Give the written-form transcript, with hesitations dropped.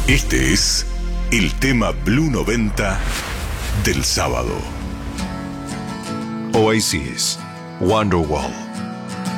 Este es el tema Blue 90 del sábado. Oasis, Wonderwall.